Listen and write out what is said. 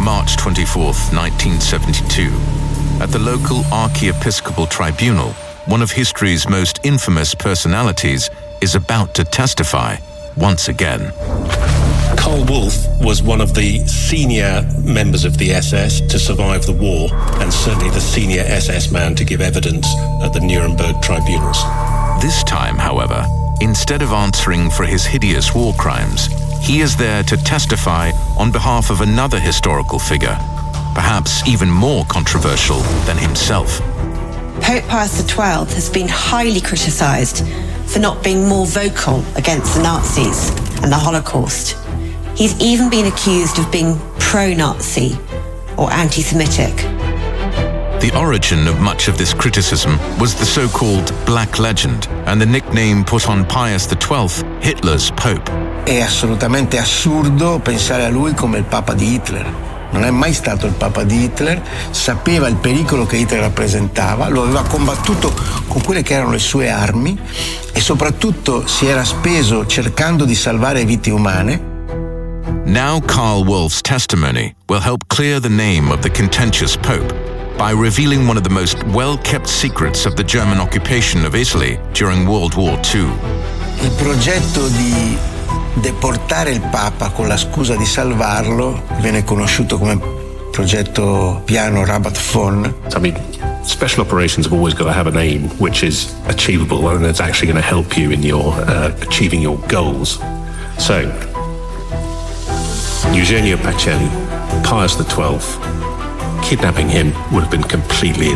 March 24th, 1972, at the local Archiepiscopal Tribunal, one of history's most infamous personalities is about to testify once again. Karl Wolff was one of the senior members of the SS to survive the war, and certainly the senior SS man to give evidence at the Nuremberg tribunals. This time, however, instead of answering for his hideous war crimes, he is there to testify on behalf of another historical figure, perhaps even more controversial than himself. Pope Pius XII has been highly criticised for not being more vocal against the Nazis and the Holocaust. He's even been accused of being pro-Nazi or anti-Semitic. The origin of much of this criticism was the so-called Black Legend and the nickname put on Pius XII, Hitler's Pope. È assolutamente assurdo pensare a lui come il Papa di Hitler. Non è mai stato il Papa di Hitler, sapeva il pericolo che Hitler rappresentava, lo aveva combattuto con quelle che erano le sue armi e soprattutto si era speso cercando di salvare vite umane. Now Karl Wolff's testimony will help clear the name of the contentious Pope by revealing one of the most well-kept secrets of the German occupation of Italy during World War II. Il progetto di deportare il Papa con la scusa di salvarlo viene conosciuto come progetto Piano Rabat-Fon. I mean, special operations have always got to have an aim which is achievable and it's actually going to help you in your achieving your goals. So, Eugenio Pacelli, Pius XII, kidnapping him would have been completely